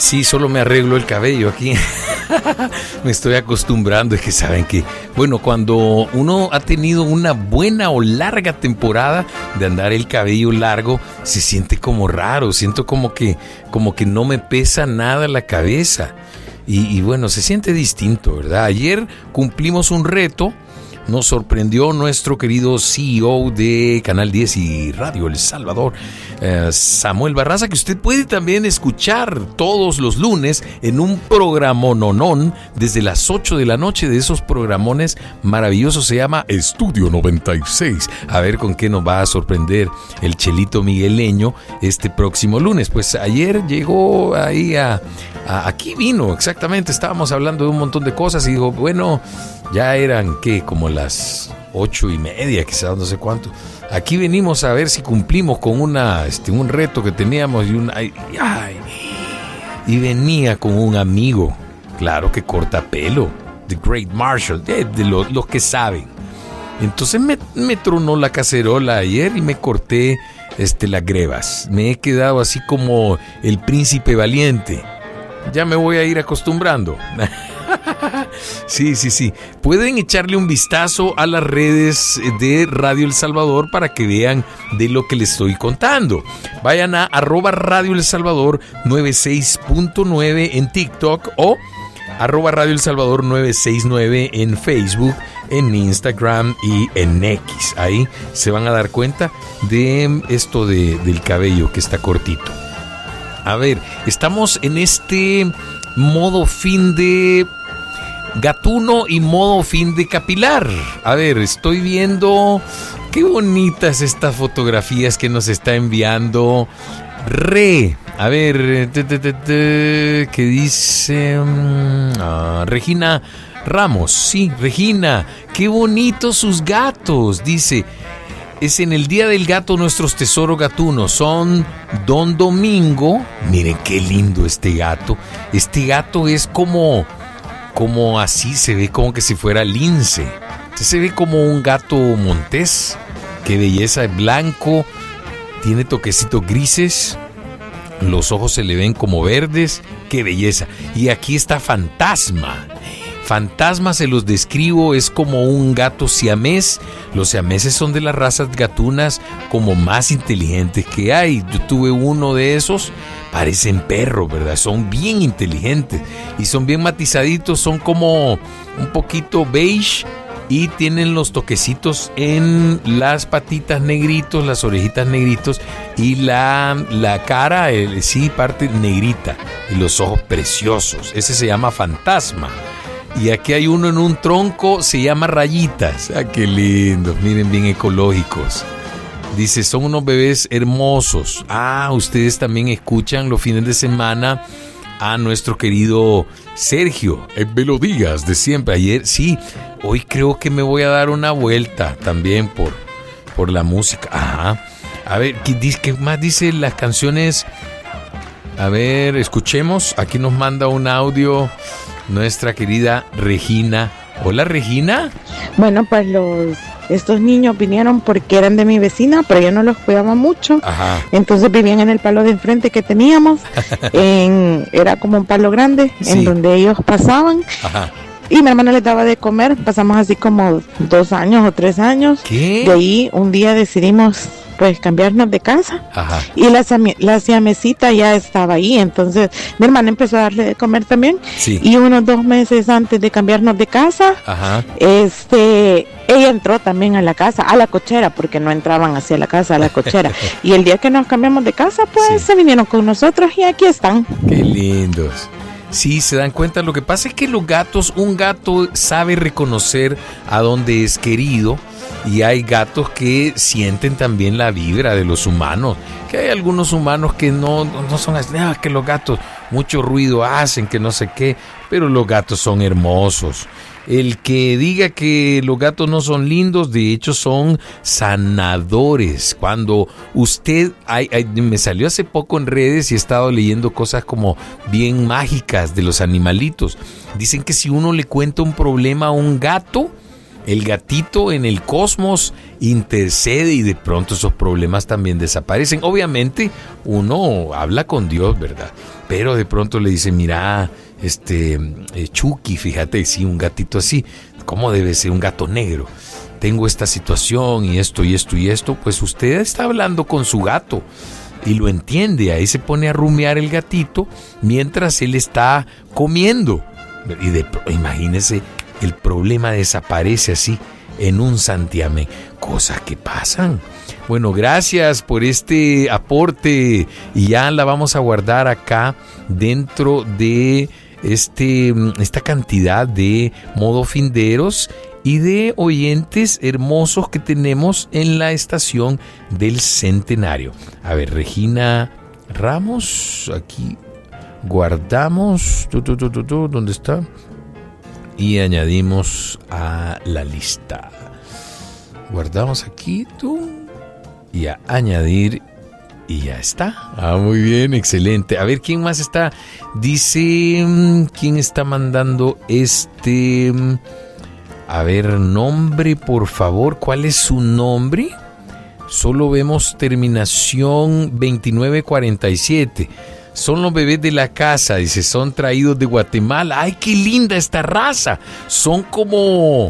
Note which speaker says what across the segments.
Speaker 1: Sí, solo me arreglo el cabello aquí. Me estoy acostumbrando. Es que saben que, bueno, cuando uno ha tenido una buena o larga temporada de andar el cabello largo, se siente como raro. Siento como que no me pesa nada la cabeza. Y bueno, se siente distinto, ¿verdad? Ayer cumplimos un reto. Nos sorprendió nuestro querido CEO de Canal 10 y Radio El Salvador, Samuel Barraza, que usted puede también escuchar todos los lunes en un programononón desde las 8 de la noche, de esos programones maravillosos. Se llama Estudio 96. A ver con qué nos va a sorprender el Chelito Migueleño este próximo lunes. Pues ayer llegó ahí aquí vino, exactamente, estábamos hablando de un montón de cosas y dijo, bueno, ya eran, ¿qué? Como las 8:30, quizás, no sé cuánto. Aquí venimos a ver si cumplimos con un reto que teníamos y venía con un amigo, claro que corta pelo, The Great Marshall, de los que saben. Entonces me tronó la cacerola ayer y me corté las grebas. Me he quedado así como el príncipe valiente. Ya me voy a ir acostumbrando. Sí. Pueden echarle un vistazo a las redes de Radio El Salvador para que vean de lo que les estoy contando. Vayan a @Radio El Salvador 96.9 en TikTok o @Radio El Salvador 969 en Facebook, en Instagram y en X. Ahí se van a dar cuenta de esto del cabello que está cortito. A ver, estamos en este modo fin de gatuno y modo fin de capilar. A ver, estoy viendo qué bonitas estas fotografías que nos está enviando A ver, ¿qué dice? Regina Ramos. Sí, Regina, qué bonitos sus gatos. Dice, es en el Día del Gato nuestros tesoros gatunos. Son Don Domingo. Miren qué lindo este gato. Este gato es como así, se ve como que si fuera lince. Se ve como un gato montés. Qué belleza, es blanco. Tiene toquecitos grises. Los ojos se le ven como verdes. Qué belleza. Y aquí está Fantasma. Fantasma, se los describo, es como un gato siamés. Los siameses son de las razas gatunas como más inteligentes que hay. Yo tuve uno de esos, parecen perros, ¿verdad? Son bien inteligentes y son bien matizaditos, son como un poquito beige y tienen los toquecitos en las patitas negritos, las orejitas negritos y la cara, sí, parte negrita y los ojos preciosos. Ese se llama Fantasma. Y aquí hay uno en un tronco, se llama Rayitas. Ah, qué lindos, miren, bien ecológicos. Dice, son unos bebés hermosos. Ah, ustedes también escuchan los fines de semana a nuestro querido Sergio, el Melodías de siempre. Ayer, sí, hoy creo que me voy a dar una vuelta también por la música. Ajá. A ver, ¿qué más dice las canciones? A ver, escuchemos. Aquí nos manda un audio nuestra querida Regina. Hola, Regina.
Speaker 2: Bueno, pues estos niños vinieron porque eran de mi vecina, pero yo no los cuidaba mucho. Ajá. Entonces vivían en el palo de enfrente que teníamos. Era como un palo grande, sí, en donde ellos pasaban. Ajá. Y mi hermana les daba de comer. Pasamos así como 2 años o 3 años. ¿Qué? De ahí un día decidimos pues cambiarnos de casa. Ajá. Y la siamesita ya estaba ahí, entonces mi hermana empezó a darle de comer también. Sí. Y unos 2 meses antes de cambiarnos de casa, ajá, ella entró también a la casa, a la cochera, porque no entraban hacia la casa, a la cochera. Y el día que nos cambiamos de casa, pues sí, se vinieron con nosotros y aquí están.
Speaker 1: Qué lindos. Sí, se dan cuenta. Lo que pasa es que un gato sabe reconocer a dónde es querido. Y hay gatos que sienten también la vibra de los humanos. Que hay algunos humanos que no son así, que los gatos mucho ruido hacen, que no sé qué. Pero los gatos son hermosos. El que diga que los gatos no son lindos, de hecho son sanadores. Cuando usted, me salió hace poco en redes y he estado leyendo cosas como bien mágicas de los animalitos. Dicen que si uno le cuenta un problema a un gato, El gatito en el cosmos intercede y de pronto esos problemas también desaparecen. Obviamente uno habla con Dios, ¿verdad? Pero de pronto le dice, mira, Chucky, fíjate, sí, un gatito así, ¿cómo debe ser un gato negro? Tengo esta situación y esto y esto y esto. Pues usted está hablando con su gato y lo entiende. Ahí se pone a rumiar el gatito mientras él está comiendo. Y imagínese, el problema desaparece así en un santiamén. Cosas que pasan. Bueno, gracias por este aporte y ya la vamos a guardar acá dentro de esta cantidad de modofinderos y de oyentes hermosos que tenemos en la estación del Centenario. A ver, Regina Ramos, aquí guardamos, ¿dónde está? Y añadimos a la lista. Guardamos aquí, y a añadir, y ya está. Muy bien, excelente. A ver, ¿quién más está? Dice, ¿quién está mandando A ver, nombre, por favor. ¿Cuál es su nombre? Solo vemos terminación 2947. Son los bebés de la casa, dice, son traídos de Guatemala. ¡Ay, qué linda esta raza! Son no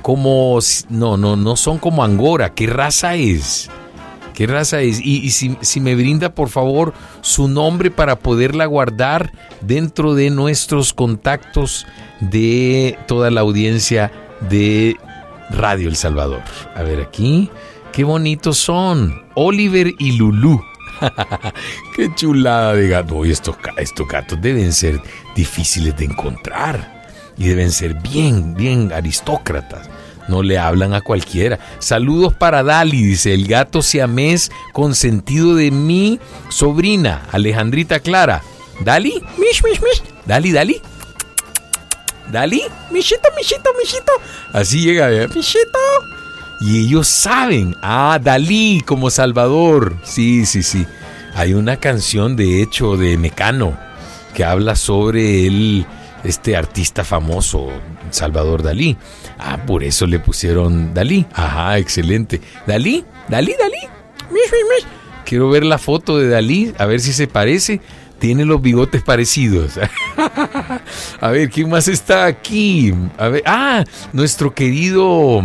Speaker 1: son como angora. ¿Qué raza es? ¿Qué raza es? Y si me brinda, por favor, su nombre para poderla guardar dentro de nuestros contactos de toda la audiencia de Radio El Salvador. A ver aquí, qué bonitos son. Oliver y Lulú. Qué chulada de gato. Oye, estos gatos deben ser difíciles de encontrar y deben ser bien aristócratas. No le hablan a cualquiera. Saludos para Dali, dice, el gato siamés consentido de mi sobrina, Alejandrita Clara. ¿Dali? Mish. ¿Dali? ¿Dali? Michito. Así llega, Michito. Y ellos saben. Dalí como Salvador. Sí. Hay una canción, de hecho, de Mecano, que habla sobre este artista famoso, Salvador Dalí. Por eso le pusieron Dalí. Ajá, excelente. ¿Dalí? Mish. Quiero ver la foto de Dalí, a ver si se parece. Tiene los bigotes parecidos. A ver, ¿quién más está aquí? A ver, nuestro querido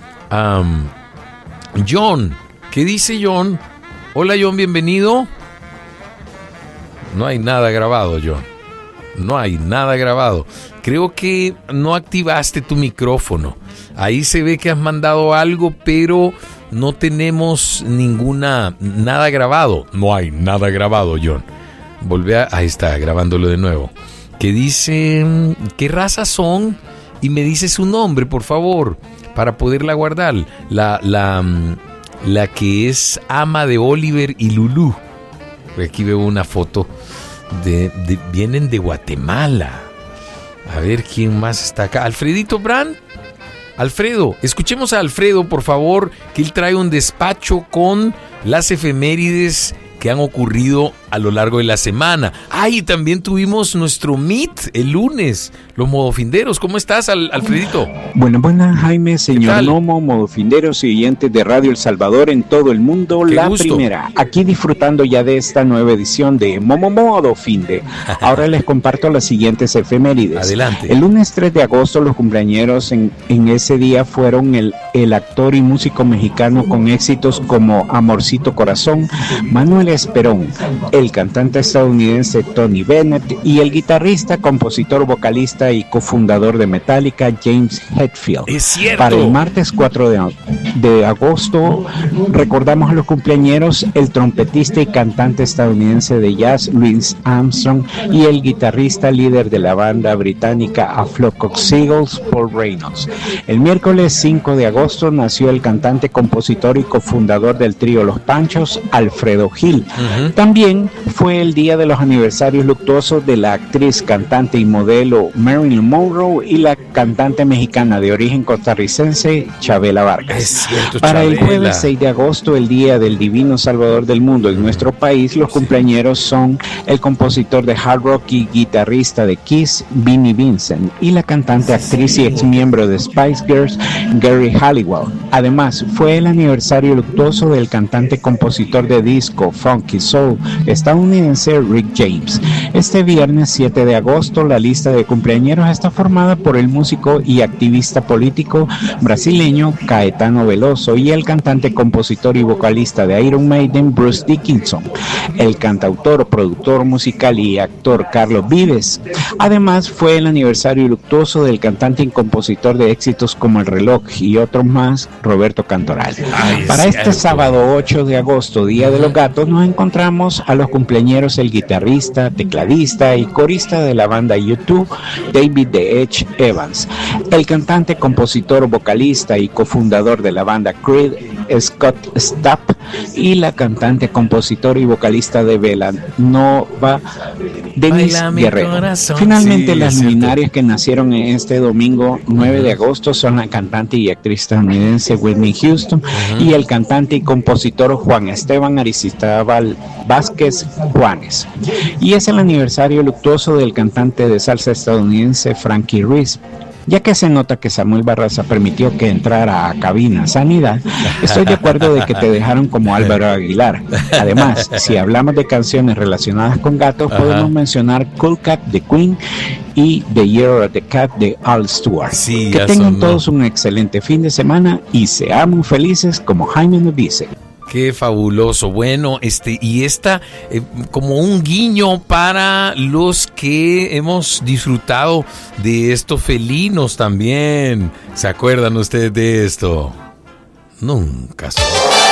Speaker 1: John. ¿Qué dice John? Hola, John, bienvenido. No hay nada grabado, John. No hay nada grabado. Creo que no activaste tu micrófono. Ahí se ve que has mandado algo, pero no tenemos nada grabado. No hay nada grabado, John. Ahí está, grabándolo de nuevo. Que dice, ¿qué raza son? Y me dice su nombre, por favor, para poderla guardar. La que es ama de Oliver y Lulú. Aquí veo una foto vienen de Guatemala. A ver quién más está acá. Alfredito Brand. Alfredo, escuchemos a Alfredo, por favor, que él trae un despacho con las efemérides que han ocurrido a lo largo de la semana. Y también tuvimos nuestro meet el lunes, los modofinderos. ¿Cómo estás, Alfredito?
Speaker 3: Buenas, Jaime, señor Nomo, modofinderos y oyentes de Radio El Salvador en todo el mundo. Qué la gusto. Primera, aquí disfrutando ya de esta nueva edición de Modofinde. Ahora les comparto las siguientes efemérides.
Speaker 1: Adelante.
Speaker 3: El lunes 3 de agosto, los cumpleañeros en ese día fueron el actor y músico mexicano con éxitos como Amorcito Corazón, Manuel Esperón, el cantante estadounidense Tony Bennett y el guitarrista, compositor, vocalista y cofundador de Metallica, James Hetfield.
Speaker 1: Es cierto.
Speaker 3: Para el martes 4 de agosto recordamos a los cumpleañeros el trompetista y cantante estadounidense de jazz Louis Armstrong y el guitarrista líder de la banda británica Aflock Seagulls, Paul Reynolds. El miércoles 5 de agosto nació el cantante, compositor y cofundador del trío Los Panchos, Alfredo Gil. También fue el día de los aniversarios luctuosos de la actriz, cantante y modelo Marilyn Monroe y la cantante mexicana de origen costarricense Chabela Vargas.
Speaker 1: Es cierto,
Speaker 3: Para
Speaker 1: Chabela.
Speaker 3: el jueves 6 de agosto, el día del divino Salvador del mundo en nuestro país, los cumpleañeros son el compositor de hard rock y guitarrista de Kiss, Vinnie Vincent, y la cantante, actriz y ex miembro de Spice Girls, Geri Halliwell. Además, fue el aniversario luctuoso del cantante, compositor de disco, funk y soul estadounidense Rick James. Este viernes 7 de agosto, la lista de cumpleañeros está formada por el músico y activista político brasileño Caetano Veloso y el cantante, compositor y vocalista de Iron Maiden Bruce Dickinson, el cantautor, productor musical y actor Carlos Vives. Además, fue el aniversario luctuoso del cantante y compositor de éxitos como El Reloj y otros más, Roberto Cantoral. Para este sábado 8 de agosto, Día de los Gatos, nos encontramos a los cumpleañeros el guitarrista, tecladista y corista de la banda U2, David The Edge Evans, el cantante, compositor, vocalista y cofundador de la banda Creed, Scott Stapp, y la cantante, compositor y vocalista de Belanova, Denise Guerrero. Finalmente, las luminarias que nacieron en este domingo 9 de agosto son la cantante y actriz estadounidense Whitney Houston y el cantante y compositor Juan Esteban Aristizábal Vázquez Juanes. Y es el aniversario luctuoso del cantante de salsa estadounidense Frankie Ruiz. Ya que se nota que Samuel Barraza permitió que entrara a Cabina Sanidad, estoy de acuerdo de que te dejaron como Álvaro Aguilar. Además, si hablamos de canciones relacionadas con gatos, podemos mencionar Cool Cat de Queen y The Year of the Cat de Al Stewart.
Speaker 1: Sí,
Speaker 3: que tengan todos un excelente fin de semana y seamos felices, como Jaime nos dice.
Speaker 1: Qué fabuloso. Bueno, y esta como un guiño para los que hemos disfrutado de estos felinos también. ¿Se acuerdan ustedes de esto? Nunca.